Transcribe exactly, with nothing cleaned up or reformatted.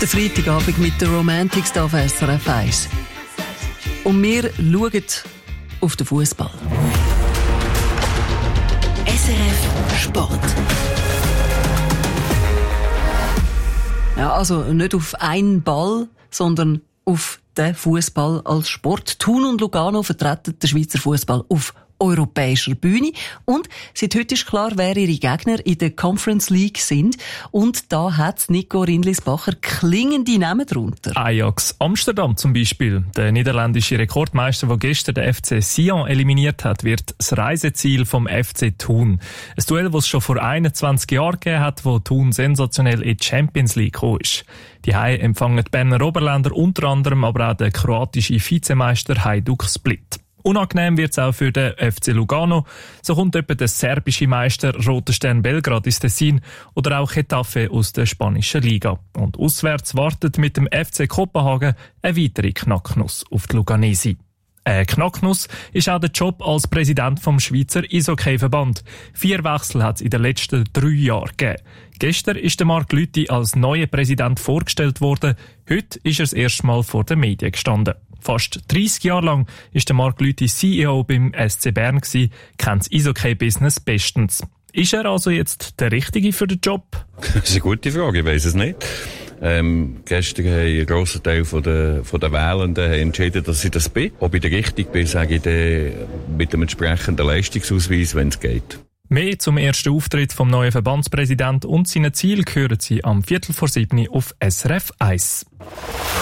Der Freitagabend mit der Romantics auf S R F eins. Und wir schauen auf den Fußball. S R F Sport. Ja, also nicht auf einen Ball, sondern auf den Fußball als Sport. Thun und Lugano vertreten den Schweizer Fußball auf europäischer Bühne. Und seit heute ist klar, wer ihre Gegner in der Conference League sind. Und da hat Nico Rindlisbacher klingende Namen drunter. Ajax Amsterdam zum Beispiel. Der niederländische Rekordmeister, der gestern den F C Sion eliminiert hat, wird das Reiseziel vom F C Thun. Ein Duell, das es schon vor einundzwanzig Jahren gegeben hat, wo Thun sensationell in die Champions League gekommen ist. Die Hai empfangen die Berner Oberländer, unter anderem aber auch der kroatische Vizemeister Hajduk Split. Unangenehm wird's auch für den F C Lugano. So kommt etwa der serbische Meister Roter Stern Belgrad ins Tessin oder auch Getafe aus der spanischen Liga. Und auswärts wartet mit dem F C Kopenhagen eine weitere Knacknuss auf die Luganesi. Eine Knacknuss ist auch der Job als Präsident vom Schweizer Eishockey-Verband. Vier Wechsel hat es in den letzten drei Jahren gegeben. Gestern ist der Marc Lüthi als neuer Präsident vorgestellt worden. Heute ist er das erste Mal vor den Medien gestanden. Fast dreissig Jahre lang ist der Marc Lüthi C E O beim S C Bern gsi, kennt das Eishockey-Business bestens. Ist er also jetzt der Richtige für den Job? Das ist eine gute Frage, ich weiss es nicht. Ähm, gestern haben ein grosser Teil von der, von der Wählenden entschieden, dass ich das bin. Ob ich der Richtige bin, sage ich dann mit dem entsprechenden Leistungsausweis, wenn es geht. Mehr zum ersten Auftritt vom neuen Verbandspräsidenten und seinen Zielen hören Sie am Viertel vor sieben auf S R F eins.